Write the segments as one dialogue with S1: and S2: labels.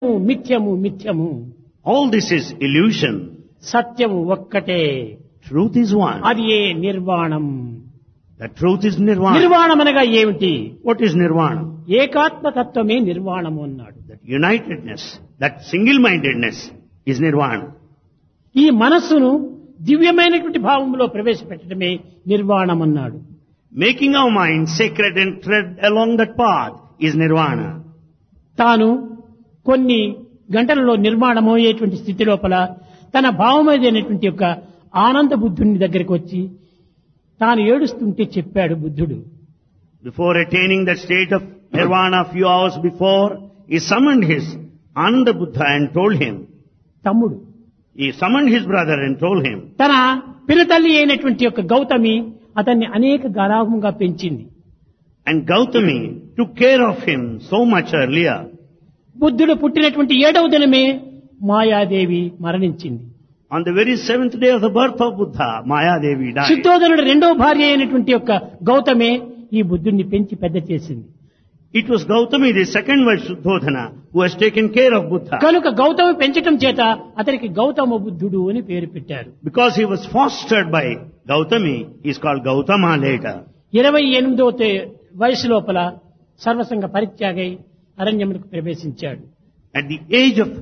S1: మిథ్యము మిథ్యము,
S2: All this is illusion.
S1: సత్యము ఒక్కటే,
S2: Truth is one.
S1: అది ఏ నిర్వాణం.
S2: The truth is nirvana.
S1: నిర్వాణం అనగా ఏమిటి?
S2: What is nirvana?
S1: ఏకాత్మతత్వమే నిర్వాణము అన్నాడు.
S2: That unitedness, that single-mindedness is nirvana.
S1: ఈ మనస్సును దివ్యమైనటువంటి భావంలో ప్రవేశపెట్టడమే నిర్వాణం అన్నాడు.
S2: Making our mind sacred and tread along that path is nirvana.
S1: తాను కొన్ని గంటలలో నిర్మాణమయ్యేటువంటి స్థితి లోపల తన భావమైనటువంటి యొక్క ఆనంద బుద్ధుని దగ్గరికి వచ్చి తాను ఏడుస్తుంటే చెప్పాడు బుద్ధుడు.
S2: Before attaining that state of nirvana a few hours before, he summoned his Ananda Buddha and told him.
S1: తమ్ముడు
S2: He summoned his brother and told him.
S1: తన పినతల్లి అయినటువంటి యొక్క గౌతమి అతన్ని అనేక గారాభంగా పెంచింది.
S2: And Gautami took care of him so much earlier.
S1: బుద్ధుడు పుట్టినటువంటి 7వ దినమే మాయాదేవి మరణించింది.
S2: On the very 7th day of the birth of Buddha, Maya Devi died.
S1: శుద్ధోదనుడు 2వ భార్య అయినటువంటి యొక్క గౌతమే ఈ బుద్ధుడిని పెంచి పెద్ద చేసింది.
S2: It was Gautami, the second wife Shuddhodhana, who has taken care of Buddha.
S1: కనుక గౌతమి పెంచటం చేత అతనికి గౌతమ బుద్ధుడు అని పేరు పెట్టారు.
S2: Because he was fostered by Gautami, he is called Gautama later.
S1: 28వ వయసు లోపల సర్వసంగ పరిత్యాగై అరణ్యములకు ప్రవేశించాడు.
S2: At the age of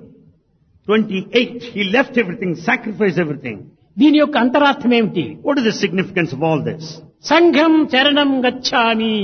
S2: 28, he left everything, sacrificed everything.
S1: దీని యొక్క అంతరార్థం ఏమిటి?
S2: What is the significance of all this?
S1: సంఘం శరణం గచ్ఛామి,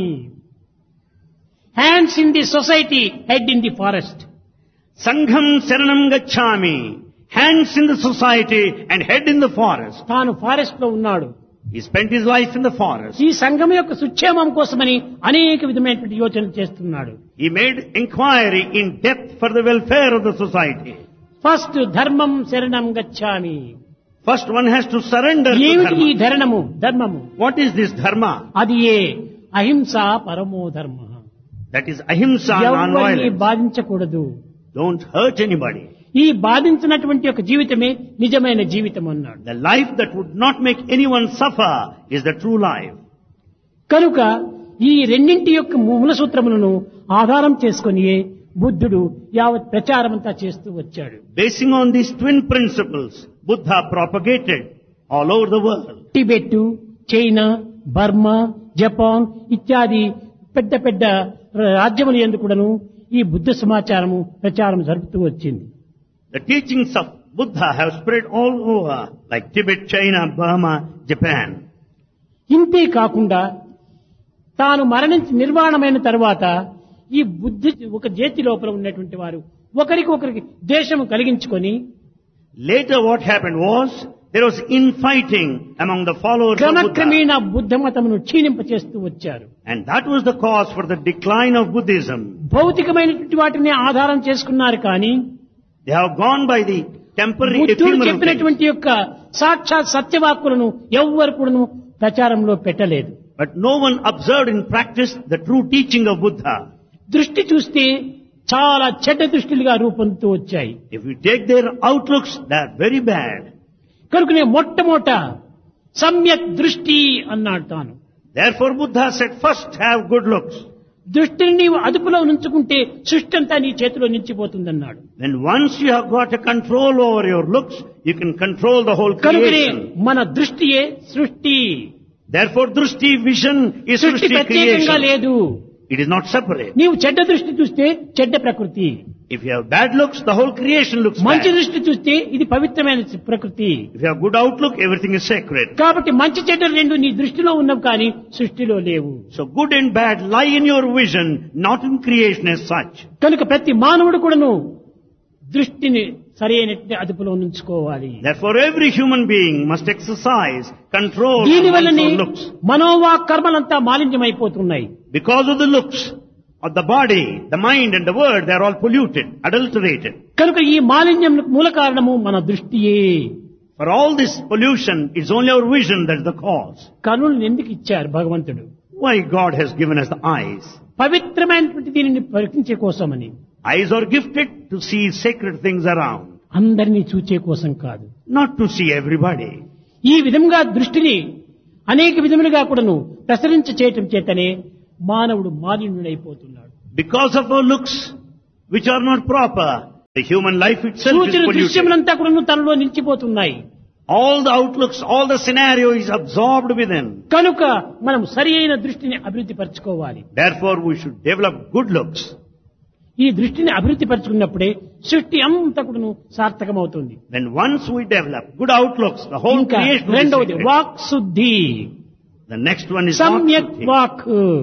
S1: hands in the society, head in the forest.
S2: Sangham Saranam Gacchami, hands in the society and head in the forest.
S1: తాను forest లో ఉన్నాడు.
S2: He spent his life in the forest.
S1: ఈ సంఘం యొక్క సుక్షేమం కోసమని అనేక విధమైనటువంటి యోచనలు చేస్తున్నాడు.
S2: He made inquiry in depth for the welfare of the society.
S1: First ధర్మం శరణం గచ్ఛామి.
S2: First one has to surrender to
S1: ఏమిటి ఈ
S2: dharma.
S1: ధర్మము?
S2: What is this dharma?
S1: అది ఏ అహింస పరమో ధర్మ.
S2: That is ahimsa,
S1: ఎవరిని
S2: non-violence.
S1: బాధించకూడదు.
S2: Don't hurt anybody.
S1: ఈ బాధించినటువంటి యొక్క జీవితమే నిజమైన జీవితం అన్నాడు.
S2: The life that would not make anyone suffer is the true life.
S1: కనుక ఈ రెండింటి యొక్క మూల సూత్రములను ఆధారం చేసుకొని బుద్ధుడు యావత్ ప్రచారమంతా చేస్తూ వచ్చాడు.
S2: Basing on these twin principles, Buddha propagated all over the world.
S1: Tibet, China, Burma, Japan ఇత్యాది పెద్ద పెద్ద రాజ్యముల యందు కూడాను ఈ బుద్ధ సమాచారము ప్రచారం జరుపుతూ వచ్చింది.
S2: The teachings of Buddha have spread all over, like Tibet, China, Burma, Japan.
S1: ఇంతే కాకుండా తాను మరణించి నిర్వాణమైన తరువాత ఈ బుద్ధి ఒక జాతి లోపల ఉన్నటువంటి వారు ఒకరికి ద్వేషము కలిగించుకొని
S2: Later what happened was, there was infighting among the followers of Buddha.
S1: క్రమక్రమేణా Buddha మతమును క్షీణింపచేస్తూ వచ్చారు.
S2: And that was the cause for the decline of Buddhism.
S1: భౌతికమైనటువంటి వాటిని ఆధారం చేసుకున్నారు కానీ
S2: They have gone by the temporary
S1: బుద్ధుడు
S2: ephemeral things.
S1: చెప్పినటువంటి యొక్క సాక్షాత్ సత్యవాక్కులను ఎవ్వరు కూడాను ప్రచారంలో పెట్టలేదు.
S2: But no one observed in practice the true teaching of Buddha.
S1: దృష్టి చూస్తే చాలా చెడ్డ దృష్టిలుగా రూపొందుతూ వచ్చాయి.
S2: If you take their outlooks, they are very bad.
S1: కనుకనే మొట్టమొదట సమ్యక్ దృష్టి అన్నాడు తాను.
S2: Therefore Buddha said, first have good looks.
S1: దృష్టిని నీవు అదుపులో ఉంచుకుంటే సృష్టి అంతా నీ చేతిలో నిలిచిపోతుందన్నాడు.
S2: Then once you have got a control over your looks, you can control the whole
S1: కనుకనే
S2: creation.
S1: మన దృష్టియే సృష్టి.
S2: Therefore drishti, vision is
S1: సృష్టి
S2: Srishti
S1: ప్రత్యేకంగా
S2: creation.
S1: లేదు.
S2: It is not separate.
S1: నీవు చెడ్డ దృష్టి చూస్తే చెడ్డ ప్రకృతి,
S2: If you have bad looks, the whole creation looks
S1: మంచి
S2: bad.
S1: దృష్టి చూస్తే ఇది పవిత్రమైన ప్రకృతి.
S2: If you have good outlook, everything is sacred.
S1: కాబట్టి మంచి చెడ్డ రెండు నీ దృష్టిలో ఉన్నవి కానీ సృష్టిలో లేవు.
S2: So good and bad lie in your vision, not in creation as such.
S1: కనుక ప్రతి మానవుడు కూడాను దృష్టిని సరైనటువంటి అదుపులో ఉంచుకోవాలి.
S2: Therefore every human being must exercise control on
S1: దీని
S2: one's
S1: వల్లనే
S2: own looks.
S1: మనోవాక్ కర్మలంతా మాలిన్యమైపోతున్నాయి.
S2: Because of the looks of the body, the mind and the word, they are all polluted, adulterated.
S1: కనుక ఈ మాలిన్యం మూల కారణము మన దృష్టియే.
S2: For all this pollution, it's only our vision that's the cause.
S1: కనులను ఎందుకు ఇచ్చారు భగవంతుడు?
S2: Why God has given us the eyes?
S1: పవిత్రమైనటువంటి దీనిని పరీక్షించే కోసమని.
S2: Eyes are gifted to see sacred things around,
S1: అందరినీ చూచే కోసం కాదు.
S2: not to see everybody.
S1: ఈ విధంగా దృష్టిని అనేక విధములుగా కూడాను ప్రసరించ చేయటం చేతనే మానవుడు మాలిన్యుడైపోతున్నాడు.
S2: Because of our looks, which are not proper, The human life itself is
S1: సూచన
S2: polluted.
S1: దృశ్యములంతా కూడా తనలో నిలిచిపోతున్నాయి.
S2: All the outlooks, all the scenario is absorbed within.
S1: కనుక మనం సరి అయిన దృష్టిని అభివృద్ధి పరచుకోవాలి.
S2: Therefore, we should develop good looks.
S1: ఈ దృష్టిని అభివృద్ధి పరచుకున్నప్పుడే సృష్టి అంతా కూడా సార్థకమవుతుంది.
S2: Then once we develop good outlooks, the whole
S1: ఇంకా
S2: creation will be
S1: రెండవది
S2: sacred.
S1: వాక్ శుద్ధి.
S2: The next one is
S1: సమ్యక్
S2: vakshuddhi.
S1: Walk.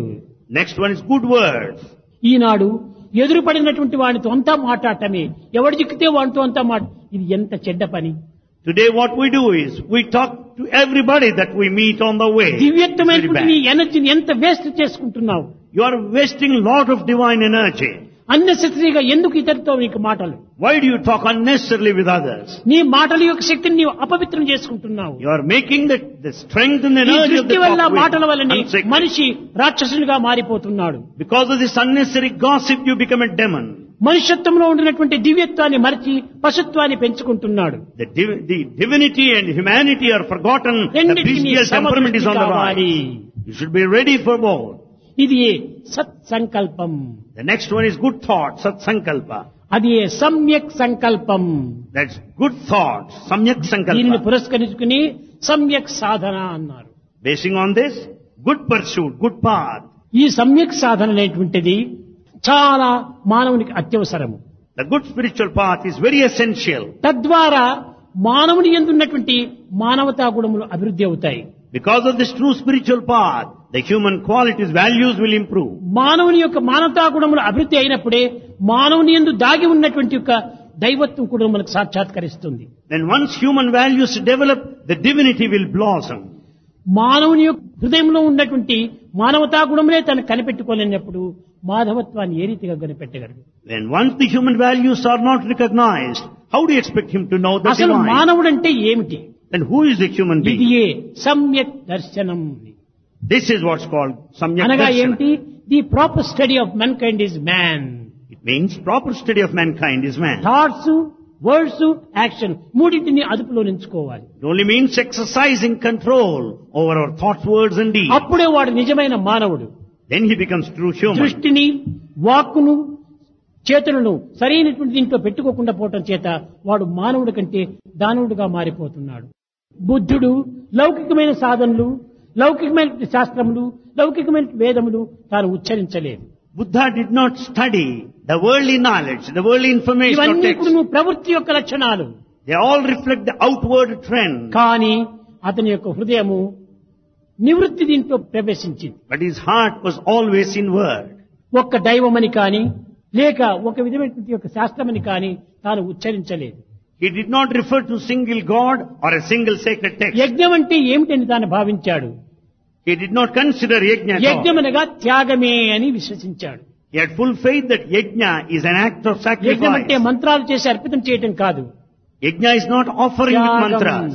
S2: Next one is good words.
S1: ఈనాడు ఎదురుపడినటువంటి వాడితో అంతా మాట్లాడటమే, ఎవడు చిక్కితే వాడితో అంతా ఇది ఎంత చెడ్డ పని.
S2: Today what we do is, we talk to everybody that we meet on the way. It's very
S1: దివ్యత్వమైనటువంటి
S2: bad.
S1: నీ ఎనర్జీని ఎంత వేస్ట్ చేసుకుంటున్నావు.
S2: You are wasting a lot of divine energy.
S1: అన్నెసెసరీగా ఎందుకు ఇతరుతో నీకు మాటలు?
S2: Why do you talk unnecessarily with others?
S1: నీ మాటల యొక్క శక్తిని నీవు అపవిత్రం చేసుకుంటున్నావు.
S2: You are making the strength and the
S1: ఈ
S2: energy of
S1: దృష్టి
S2: the
S1: వల్ల
S2: talk
S1: మాటల వల్లనే
S2: unsacred.
S1: మనిషి రాక్షసునిగా మారిపోతున్నాడు.
S2: Because of this unnecessary gossip, you become a demon.
S1: మనుష్యత్వంలో ఉండినటువంటి దివ్యత్వాన్ని మరిచి పశుత్వాన్ని పెంచుకుంటున్నాడు.
S2: The divinity and humanity are forgotten. The
S1: రెండింటినీ
S2: bestial temperament is on the
S1: కావాలి.
S2: rise. You should be ready for both.
S1: ఇది సత్ సంకల్పం.
S2: The next one is good thought, sat sankalpa.
S1: అది సమ్యక్ సంకల్పం.
S2: That's good thought, samyak
S1: దీనిని
S2: sankalpa.
S1: పురస్కరించుకుని సమ్యక్ సాధన అన్నారు.
S2: Basing on this, good pursuit, good path.
S1: ఈ సమ్యక్ సాధన అనేటువంటిది చాలా మానవునికి అత్యవసరము.
S2: The good spiritual path is very essential.
S1: తద్వారా మానవుని యందు ఉన్నటువంటి మానవతా గుణములు అభివృద్ధి అవుతాయి.
S2: Because of this true spiritual path, the human qualities, values will improve.
S1: మానవుని యొక్క మానవతా గుణములు అభివృద్ధి అయినప్పుడే మానవుని యందు దాగి ఉన్నటువంటి యొక్క దైవత్వం కూడా మనకు సాక్షాత్కరిస్తుంది.
S2: Then once human values develop, the divinity will blossom.
S1: మానవుని యొక్క హృదయంలో ఉన్నటువంటి మానవతా గుణములే తను కనిపెట్టుకోలేనప్పుడు మాధవత్వాన్ని ఏ రీతిగా కనిపెట్టగలడు?
S2: Then once the human values are not recognized, how do you expect him to know the
S1: అసలు
S2: divine?
S1: మానవుడంటే ఏమిటి?
S2: Then who is the human being?
S1: ఇది సమ్యక్ దర్శనం.
S2: This is what's called samyak
S1: అనగా
S2: darshana.
S1: ఏమిటి? The proper study of men kind is man.
S2: It means proper study of mankind is man.
S1: Thoughts, words, action మూడింటిని అదుపులో ఉంచుకోవాలి.
S2: It only means exercising control over our thoughts, words and deeds.
S1: అప్పుడే వాడు నిజమైన మానవుడు.
S2: Then he becomes true human.
S1: దృష్టిని, వాక్కును, చేతులను సరైనటువంటి దీంట్లో పెట్టుకోకుండా పోవటం చేత వాడు మానవుడి కంటే దానవుడిగా మారిపోతున్నాడు. బుద్ధుడు లౌకికమైన సాధనలు, లౌకికమైన శాస్త్రములు, లౌకికమైన వేదములు తాను ఉచ్చరించలేదు.
S2: Buddha did not study the worldly knowledge, the worldly information or
S1: ఇవన్నీ
S2: text.
S1: కూడా ప్రవృత్తి యొక్క లక్షణాలు.
S2: They all reflect the outward trend.
S1: కానీ అతని యొక్క హృదయము నివృత్తి దీంట్లో ప్రవేశించింది.
S2: But his heart was always inward.
S1: ఒక్క దైవమని కాని లేక ఒక విధమైనటువంటి యొక్క శాస్త్రమని కాని తాను ఉచ్చరించలేదు.
S2: He did not refer to single God or a single sacred text.
S1: యజ్ఞం అంటే ఏమిటని తాను భావించాడు.
S2: He did not consider yajna at all.
S1: యజ్ఞమనగా త్యాగమే అని విశ్వసించాడు.
S2: He had full faith that yajna is an act of
S1: యజ్ఞం
S2: sacrifice.
S1: అంటే మంత్రాలు చేసి అర్పితం చేయటం కాదు.
S2: Yajna is not offering with
S1: త్యాగం.
S2: mantras.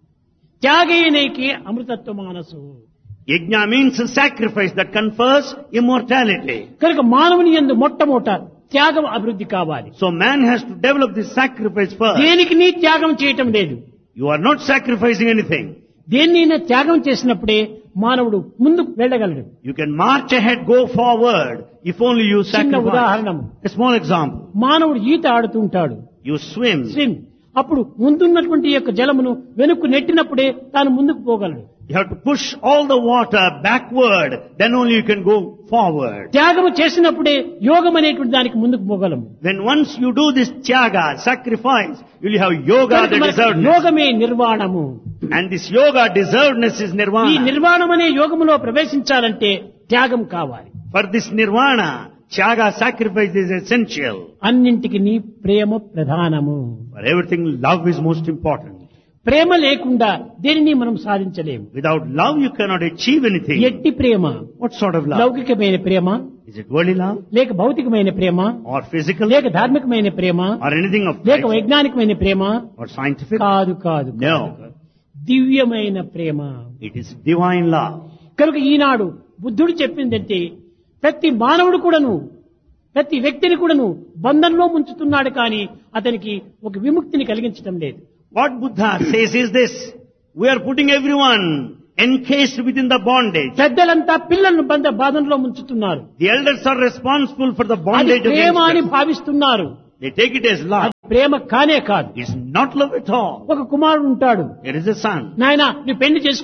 S1: త్యాగేనేకి అమృతత్వ మానసు.
S2: Yajna means a sacrifice that confers immortality.
S1: కనుక మానవుని యందు మొట్టమొదట త్యాగం అభివృద్ధి కావాలి.
S2: So man has to develop this sacrifice first.
S1: దేనికి నీ త్యాగం చేయటం లేదు.
S2: You are not sacrificing anything.
S1: దేన్నైనా త్యాగం చేసినప్పుడే మానవుడు ముందుకు వెళ్ళగలడు.
S2: You can march ahead, go forward, if only you
S1: చిన్న
S2: sacrifice.
S1: ఉదాహరణము,
S2: A small example.
S1: మానవుడు ఈత ఆడుతూ ఉంటాడు.
S2: You swim.
S1: స్విమ్. అప్పుడు ముందున్నటువంటి యొక్క జలమును వెనుక్కు నెట్టినప్పుడే తాను ముందుకు పోగలడు.
S2: You have to push all the water backward, then only you can go forward.
S1: త్యాగము చేసినప్పుడే యోగం అనేటువంటి దానికి ముందుకు పోగలము.
S2: Then once you do this tyaga, sacrifice, you'll have yoga,
S1: కనుక
S2: the
S1: మనకు
S2: deservedness.
S1: యోగమే నిర్వాణము.
S2: And this yoga, deservedness is
S1: ఈ
S2: nirvana.
S1: నిర్వాణం అనే యోగములో ప్రవేశించాలంటే త్యాగం కావాలి.
S2: For this nirvana, tyaga, sacrifice is essential.
S1: అన్నింటికి నీ ప్రేమ ప్రధానము.
S2: For everything, love is most important.
S1: ప్రేమ లేకుండా దేనిని మనం సాధించలేము.
S2: Without love, you cannot achieve anything.
S1: ఎట్టి ప్రేమ,
S2: What sort of love?
S1: లౌకికమైన ప్రేమ,
S2: Is it worldly love?
S1: లేక భౌతికమైన ప్రేమ,
S2: Or physical?
S1: లేక ధార్మికమైన ప్రేమ,
S2: Or anything of
S1: లేక
S2: life?
S1: వైజ్ఞానికమైన ప్రేమ?
S2: Or scientific?
S1: కాదు కాదు
S2: No.
S1: కాదు. దివ్యమైన ప్రేమ.
S2: It is divine love.
S1: కనుక ఈనాడు బుద్ధుడు చెప్పిందంటే ప్రతి మానవుడు కూడాను, ప్రతి వ్యక్తిని కూడాను బంధంలో ముంచుతున్నాడు కానీ అతనికి ఒక విముక్తిని కలిగించడం లేదు.
S2: What Buddha says is this: we are putting everyone encased within the bondage.
S1: పెద్దలంతా పిల్లలను బాధంలో ముంచుతున్నారు.
S2: The elders are responsible for the
S1: అది
S2: bondage of
S1: ప్రేమ అని
S2: youngsters.
S1: భావిస్తున్నారు.
S2: They take it as love.
S1: అది ప్రేమ కానే కాదు.
S2: It's not love at all.
S1: ఒక కుమారుడు ఉంటాడు,
S2: There is a son.
S1: నాయనా నువ్వు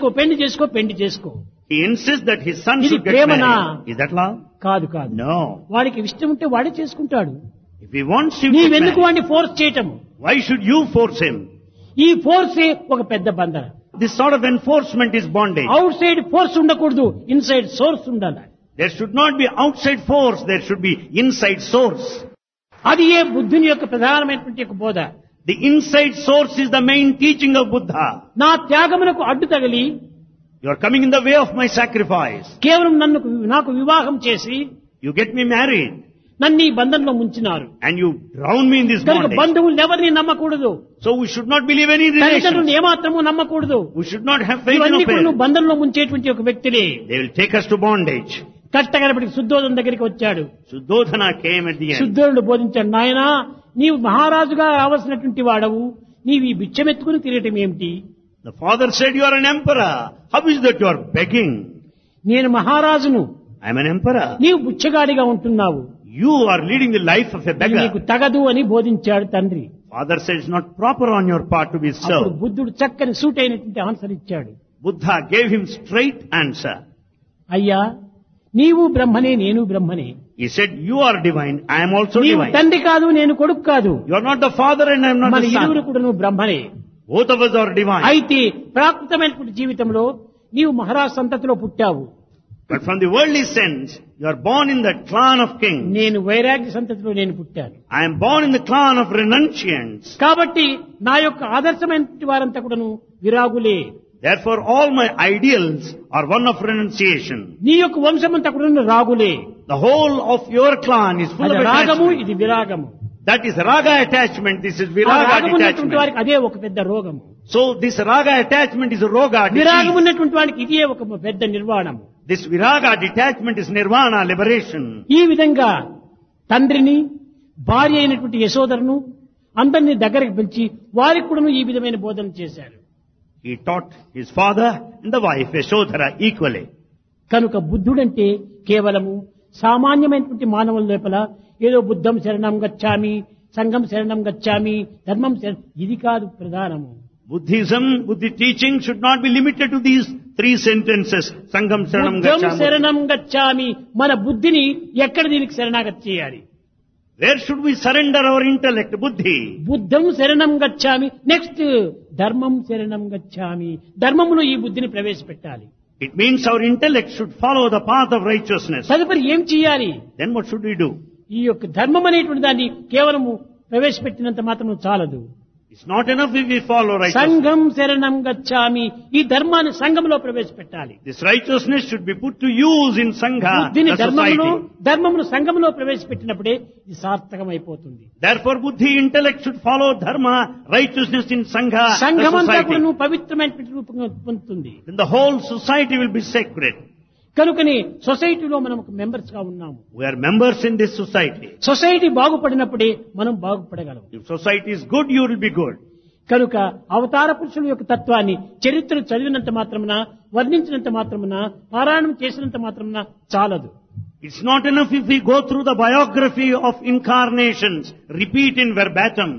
S1: పెళ్లి చేసుకో.
S2: He insists that his son
S1: ఇది
S2: should get
S1: ప్రేమనా?
S2: married. Is that love?
S1: కాదు.
S2: No.
S1: వాడికి ఇష్టం ఉంటే వాడే చేసుకుంటాడు.
S2: If he wants you to get
S1: నీవెందుకు
S2: married,
S1: వాడిని ఫోర్స్ చేయటము?
S2: why should you force him?
S1: ఈ ఫోర్సే ఒక పెద్ద బంధన.
S2: This sort of enforcement is bondage.
S1: Out side force ఉండకూడదు, ఇన్సైడ్ సోర్స్ ఉండాలి.
S2: There should not be outside force, there should be inside source.
S1: అది ఏ బుద్ధుని యొక్క ప్రధానమైనటువంటి యొక్క బోధ.
S2: The inside source is the main teaching of Buddha.
S1: నా త్యాగమునకు అడ్డు తగిలి
S2: You are coming in the way of my sacrifice.
S1: కేవలం నాకు వివాహం చేసి
S2: You get me married
S1: నన్ను ఈ బంధంలో ముంచినారు.
S2: and you drown me in this
S1: కనుక
S2: bondage.
S1: బంధువులు ఎవరిని నమ్మకూడదు,
S2: So we should not believe any
S1: తల్లిదండ్రులను
S2: relations.
S1: ఏమాత్రము నమ్మకూడదు.
S2: We should not have faith in
S1: ఇవన్నీ
S2: our
S1: కూడా
S2: parents.
S1: బంధంలో ముంచేటువంటి ఒక వ్యక్తిని
S2: They will take us to bondage.
S1: కట్టగడపటికి Shuddhodana దగ్గరికి వచ్చాడు.
S2: Suddhodana came at the end.
S1: శుద్ధోదుడు బోధించాడు, నాయనా నీవు మహారాజుగా రావాల్సినటువంటి వాడవు, నీవు ఈ బిచ్చమెత్తుకుని తిరగటం ఏమిటి?
S2: The father said, you are an emperor. How is that you are begging?
S1: నేను మహారాజును,
S2: I am an emperor.
S1: నీవు బుచ్చగాడిగా ఉంటున్నావు,
S2: You are leading the life of a
S1: ఇది
S2: beggar.
S1: నీకు తగదు అని బోధించాడు తండ్రి.
S2: Father said it's not proper on your part to be
S1: అప్పుడు
S2: so.
S1: బుద్ధుడు చక్కని సూట్ అయినటువంటి ఆన్సర్ ఇచ్చాడు.
S2: Buddha gave him straight answer.
S1: అయ్యా నీవు బ్రహ్మనే, నేను బ్రహ్మనే.
S2: He said, you are divine, I am also
S1: నీవు
S2: divine.
S1: తండ్రి కాదు, నేను కొడుకు కాదు,
S2: You are not the father and I am not
S1: మన
S2: the
S1: ఇరువురు
S2: son.
S1: కూడా నువ్వు బ్రహ్మనే.
S2: Both of us are divine.
S1: అయితే ప్రాకృతమైనటువంటి జీవితంలో నీవు మహారాజ్ సంతతిలో పుట్టావు,
S2: But from the worldly sense, you are born in the clan of kings.
S1: నేను వైరాగ్య సంతతిలో నేను పుట్టాను.
S2: I am born in the clan of renunciants.
S1: కాబట్టి నా యొక్క ఆదర్శమైనటువంటి వారంతా కూడాను విరాగులే.
S2: Therefore, all my ideals are one of renunciation.
S1: నీ యొక్క వంశమంతా కూడా రాగులే.
S2: The whole of your clan is full
S1: అది
S2: of
S1: రాగము,
S2: attachment.
S1: ఇది విరాగము.
S2: That is raga attachment. This is
S1: ఆ
S2: viraga
S1: రాగం ఉన్నటువంటి
S2: detachment.
S1: వారికి అదే ఒక పెద్ద రోగము.
S2: So this raga attachment is a roga
S1: విరాగం
S2: disease.
S1: ఉన్నటువంటి వారికి ఇదే ఒక పెద్ద నిర్వాణము.
S2: This viraga detachment is nirvana, liberation.
S1: ఈ విధంగా తండ్రిని, భార్య అయినటువంటి యశోదరను అందరినీ దగ్గరికి పిలిచి వారికి కూడా ఈ విధమైన బోధన చేశారు.
S2: He taught his father and the wife Yashodhara equally.
S1: కనుక బుద్ధుడంటే కేవలము సామాన్యమైనటువంటి మానవుల లోపల ఏదో బుద్ధం శరణం గచ్చామి, సంఘం శరణం గచ్చామి, ధర్మం శరణం, ఇది కాదు ప్రధానము.
S2: Buddhism, Buddhi teaching should not be limited to these three sentences. Sangam Saranam
S1: బుద్ధం
S2: Gacchami.
S1: శరణం గచ్చామి, మన బుద్ధిని ఎక్కడ దీనికి శరణాగతి చేయాలి?
S2: Where should we surrender our intellect, Buddhi?
S1: బుద్ధం శరణం గచ్చామి, నెక్స్ట్ ధర్మం శరణం గచ్చామి, ధర్మములో ఈ బుద్ధిని ప్రవేశపెట్టాలి.
S2: It means our intellect should follow the path of righteousness.
S1: తదుపరి ఏం చేయాలి?
S2: Then what should we do?
S1: ఈ యొక్క ధర్మం అనేటువంటి దాన్ని కేవలము ప్రవేశపెట్టినంత మాత్రం చాలదు.
S2: It's not enough if we follow righteousness.
S1: సంఘం శరణం గచ్చామి, ఈ ధర్మాన్ని సంఘంలో ప్రవేశపెట్టాలి.
S2: This righteousness should be put to use in Sangha,
S1: బుద్ధిని
S2: the
S1: ధర్మమును,
S2: society.
S1: ధర్మమును సంఘంలో ప్రవేశపెట్టినప్పుడే ఇది సార్థకమైపోతుంది.
S2: Therefore, Buddhi intellect should follow Dharma, righteousness in Sangha, the
S1: సంఘమంతా
S2: society.
S1: కూడా పవిత్రమైనటువంటి రూపంగా పొందుతుంది.
S2: Then the whole society will be sacred.
S1: కనుకని సొసైటీలో మనం ఒక మెంబర్స్ గా ఉన్నాము.
S2: We are members in this society.
S1: Society బాగుపడినప్పుడే మనం బాగుపడగలం.
S2: If society is good, you will be good.
S1: కనుక అవతార పురుషుల యొక్క తత్వాన్ని చరిత్ర చదివినంత మాత్రమున, వర్ణించినంత మాత్రమున, పారాయణం చేసినంత మాత్రమున చాలదు.
S2: It's not enough if we go through the biography of incarnations, repeat in verbatim.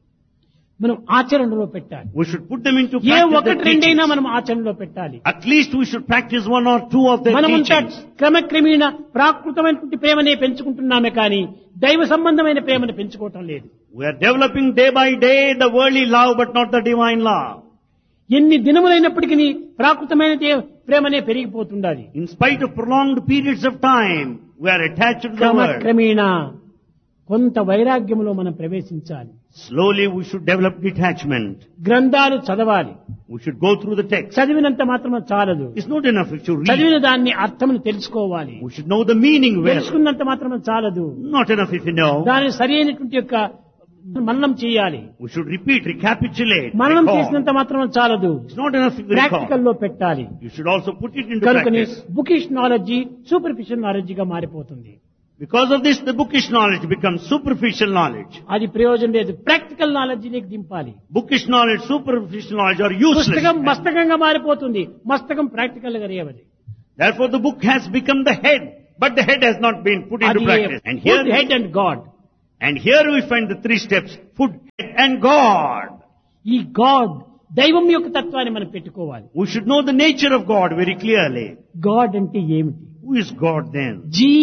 S1: మనం ఆచరణలో పెట్టాలి.
S2: We should put them into
S1: A
S2: practice.
S1: ఒకటి
S2: the
S1: రెండైనా
S2: teachings.
S1: మనం ఆచరణలో పెట్టాలి.
S2: At least we should practice one or two of their
S1: మనమంతా
S2: teachings.
S1: క్రమక్రమేణ ప్రాకృతమైనటువంటి ప్రేమనే పెంచుకుంటున్నామే కానీ దైవ సంబంధమైన ప్రేమను పెంచుకోవటం లేదు.
S2: We are developing day by day the worldly love but not the divine love.
S1: ఎన్ని దినములైనప్పటికీ ప్రాకృతమైన ప్రేమనే పెరిగిపోతుండాలి.
S2: In spite of prolonged periods of time, we are attached to the world.
S1: క్రమక్రమేణ కొంత వైరాగ్యములో మనం ప్రవేశించాలి.
S2: Slowly we should develop detachment.
S1: గ్రంథాలు చదవాలి.
S2: We should go through the text.
S1: చదివినంత మాత్రం చాలదు.
S2: It's not enough if you read.
S1: చదివిన దాన్ని అర్థమును తెలుసుకోవాలి.
S2: We should know the meaning well.
S1: తెలుసుకున్నంత మాత్రం చాలదు.
S2: Not enough if you know.
S1: దానిని సరి అయినటువంటి యొక్క మననం చేయాలి.
S2: We should repeat, recapitulate,
S1: మననం
S2: recall.
S1: చేసినంత మాత్రం చాలదు.
S2: It's not enough if you
S1: practical
S2: recall.
S1: లో పెట్టాలి.
S2: You should also put it into
S1: కనుకని
S2: practice.
S1: బుకిష్ నాలెడ్జి సూపర్ఫిషియల్ నాలెడ్జిగా మారిపోతుంది.
S2: Because of this, the bookish knowledge becomes superficial knowledge.
S1: అది ప్రయోజనం లేదు. Practical నాలెడ్జిని దింపాలి.
S2: Bookish knowledge, superficial knowledge are useless.
S1: పుస్తకం మస్తకంగా మారిపోతుంది, మస్తకం practical గా రేవది.
S2: Therefore, the book has become the head, but the head has not been put into
S1: అది
S2: practice. And here,
S1: head and God.
S2: And here we find the 3 steps: food and God.
S1: ఈ God దైవం యొక్క తత్వాన్ని మనం పెట్టుకోవాలి.
S2: We should know the nature of God very clearly.
S1: God అంటే ఏమిటి?
S2: Who is God then?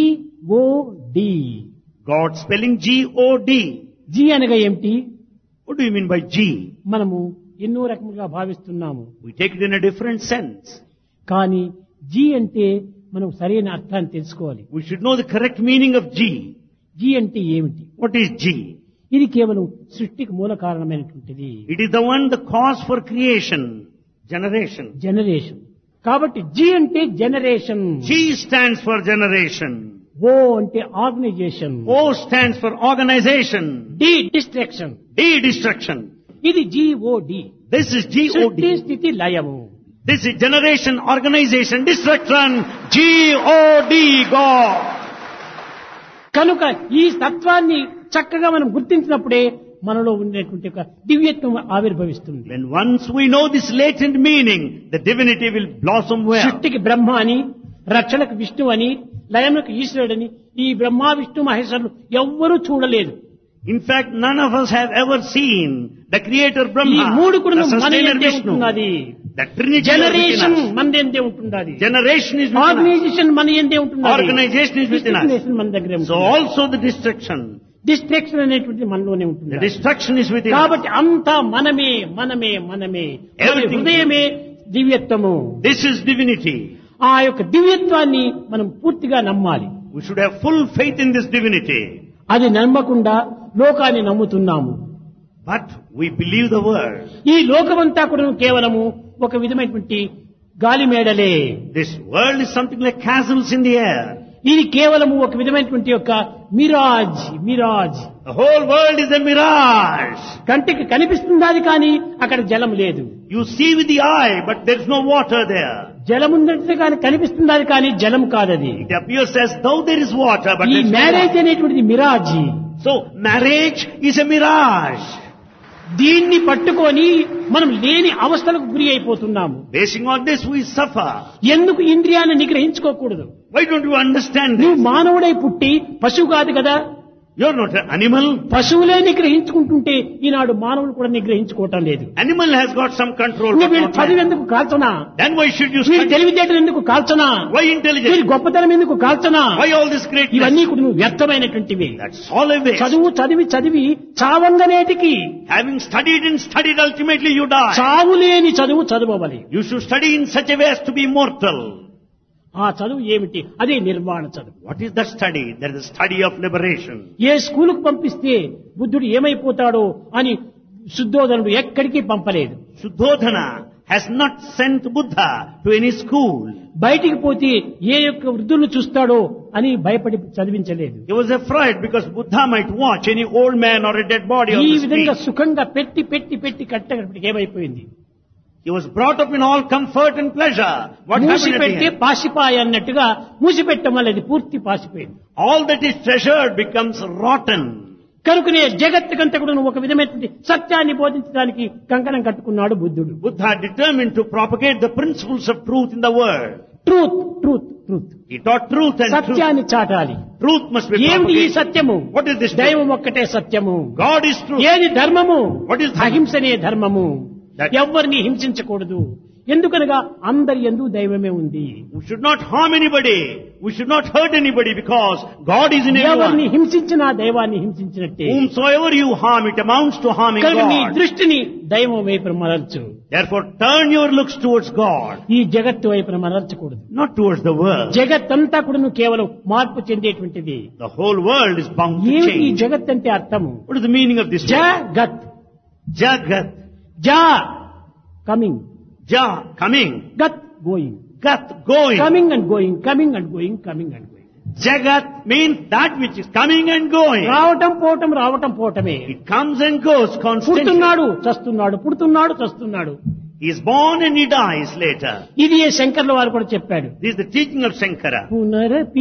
S1: GOD.
S2: God spelling G-O-D.
S1: G అనగా ఏమిటి?
S2: What do you mean by G?
S1: మనము ఎన్నో రకములుగా భావిస్తున్నాము.
S2: We take it in a different sense.
S1: కానీ G అంటే మనం సరైన అర్థాన్ని తెలుసుకోవాలి.
S2: We should know the correct meaning of G.
S1: G అంటే ఏమిటి?
S2: What is G?
S1: ఇది కేవలం సృష్టికి మూల కారణమైనటువంటిది.
S2: It is the one, the cause for creation, generation.
S1: Generation. కాబట్టి జీ అంటే generation.
S2: G stands for generation.
S1: ఓ అంటే organisation.
S2: O stands for organization.
S1: D destruction.
S2: D destruction.
S1: ఇది GOD.
S2: This is
S1: సృష్టి
S2: G-O-D.
S1: స్థితి లయము.
S2: This is generation, organization, destruction. G-O-D, God.
S1: కనుక ఈ తత్వాన్ని చక్కగా మనం గుర్తించినప్పుడే మనలో ఉండేటువంటి ఒక దివ్యత్వం ఆవిర్భవిస్తుంది.
S2: When once we know this latent meaning, the divinity will blossom well.
S1: సృష్టికి బ్రహ్మ అని, రక్షణకు విష్ణు అని, లయమునకు ఈశ్వరుడని ఈ బ్రహ్మ విష్ణు మహేశ్వరులు ఎవ్వరూ చూడలేదు.
S2: In fact, none of us have ever seen the creator
S1: ఈ
S2: Brahma,
S1: మూడు కూడా
S2: the
S1: మన
S2: sustainer
S1: ఎందే
S2: Vishnu.
S1: ఉంటున్నది.
S2: The Trinity is
S1: generation
S2: within us.
S1: మన ఎందే ఉంటున్నది.
S2: Generation is within us.
S1: Organisation మన ఎందే ఉంటున్నది.
S2: Organization is within us.
S1: Destination మన దగ్గరే
S2: So
S1: ఉంటుంది.
S2: also the destruction.
S1: డిస్ట్రాక్షన్ అనేటువంటిది మనలోనే
S2: The
S1: ఉంటుంది.
S2: destruction is within us.
S1: కాబట్టి అంతా మనమే మనమే మనమే. మన
S2: Everything.
S1: హృదయమే దివ్యత్వము.
S2: This is divinity.
S1: ఆ యొక్క దివ్యత్వాన్ని మనం పూర్తిగా నమ్మాలి.
S2: We should have full faith in this divinity.
S1: అది నమ్మకుండా లోకాన్ని నమ్ముతున్నాము.
S2: But we believe the word.
S1: ఈ లోకమంతా కూడా కేవలము ఒక విధమైనటువంటి గాలి మేడలే.
S2: This world is something like castles in the air.
S1: ఇది కేవలము ఒక విధమైనటువంటి యొక్క Miraz.
S2: The whole world is a mirage.
S1: కంటికి కనిపిస్తున్నది కానీ అక్కడ జలం లేదు.
S2: You see with the eye, but there is no water there.
S1: జలం ఉన్నట్టు కానీ కనిపిస్తున్నది కానీ జలం కాదది.
S2: It appears as though there is water, but
S1: ఈ
S2: there is no
S1: marriage
S2: water.
S1: అనేటువంటిది మిరాజీ.
S2: So marriage is a mirage.
S1: దీన్ని పట్టుకొని మనం లేని అవస్థలకు గురి అయిపోతున్నాము.
S2: Basing on this, we suffer.
S1: ఎందుకు ఇంద్రియాన్ని నిగ్రహించుకోకూడదు?
S2: Why don't you understand
S1: నువ్వు
S2: this?
S1: మానవుడై పుట్టి పశువు కాదు కదా.
S2: You're not an animal.
S1: పశువులే నిగ్రహించుకుంటుంటే ఈనాడు మానవులు కూడా నిగ్రహించుకోవటం లేదు.
S2: Animal has got some control.
S1: ఇంకా
S2: but
S1: వీళ్ళు
S2: not
S1: చదువు
S2: man.
S1: ఎందుకు కాల్చనా?
S2: Then why should you
S1: వీళ్ళు
S2: study?
S1: తెలివితేటలు ఎందుకు కాల్చనా?
S2: Why
S1: వీరి
S2: intelligence?
S1: గొప్పతనం ఎందుకు కాల్చనా?
S2: Why all this greatness?
S1: ఇవన్నీ కూడా నువ్వు వ్యర్థమైనటువంటివి.
S2: That's all a waste.
S1: చదువు చదివి చావంగనేటికి
S2: Having studied and studied, ultimately you die.
S1: చావు లేని చదువు చదవవాలి.
S2: You should study in such a way as to be immortal.
S1: ఆ చదువు ఏమిటి? అదే నిర్వాణ చదువు.
S2: What is that study? That is the study of liberation.
S1: ఏ స్కూలుకు పంపిస్తే బుద్ధుడు ఏమైపోతాడో అని శుద్ధోదనుడు ఎక్కడికి పంపలేదు.
S2: Shuddhodhana has not sent Buddha to any school.
S1: బయటికి పోతే ఏ యొక్క వృద్ధులను చూస్తాడో అని భయపడి చదివించలేదు.
S2: He was afraid because Buddha might watch any old man or a dead body on
S1: ఈ
S2: the
S1: విధంగా
S2: street.
S1: సుఖంగా పెట్టి కట్టగడికి ఏమైపోయింది?
S2: He was brought up in all comfort and pleasure. What happened at
S1: మూసిపెట్టి
S2: the end?
S1: పాసిపాయ అన్నట్టుగా మూసిపెట్టడం వల్ల అది పూర్తి పాసిపోయింది.
S2: All that is treasured becomes rotten.
S1: కనుకనే జగత్తుకంతా కూడా నువ్వు ఒక విధమైనటువంటి సత్యాన్ని బోధించడానికి కంకణం కట్టుకున్నాడు బుద్ధుడు.
S2: Buddha determined to propagate the principles of truth in the world.
S1: Truth.
S2: He taught truth and truth.
S1: సత్యాన్ని చాటాలి.
S2: Truth must be
S1: ఏమిటి ఈ
S2: propagated.
S1: సత్యము?
S2: What is this truth?
S1: దైవం ఒక్కటే సత్యము.
S2: God is truth.
S1: ఏది ధర్మము?
S2: What is dharma?
S1: అహింసనే ధర్మము.
S2: That-
S1: ఎవరిని హింసించకూడదు. ఎందుకనగా అందరి యందు దైవమే ఉంది.
S2: We should not harm anybody. We should not hurt anybody because God is in
S1: ఎవరిని
S2: everyone.
S1: హింసించినా దైవాన్ని హింసించినట్టే.
S2: Whomsoever you harm, it amounts to harming
S1: కనుక నీ
S2: God.
S1: దృష్టిని దైవం వైపు మరల్చు.
S2: Therefore, turn your looks towards God,
S1: ఈ జగత్తు వైపు మరల్చకూడదు.
S2: not towards the world.
S1: జగత్తంతా కూడా నువ్వు కేవలం మార్పు చెందేటువంటిది.
S2: The whole world is bound to
S1: ఏమిటి ఈ
S2: change.
S1: జగత్ అంటే అర్థము?
S2: What is the meaning of this word?
S1: జగత్.
S2: Jagat.
S1: జా coming,
S2: Ja, coming.
S1: గత్ going,
S2: Gat, going.
S1: Coming and going, coming and going, coming and going.
S2: Jagat means that which is coming and going.
S1: రావటం పోవటమే.
S2: It comes and goes constantly.
S1: పుడుతున్నాడు చస్తున్నాడు.
S2: He is born and he dies later.
S1: ఇది శంకర్ల వారు కూడా చెప్పాడు.
S2: This is the teaching of Shankara.
S1: పునరపి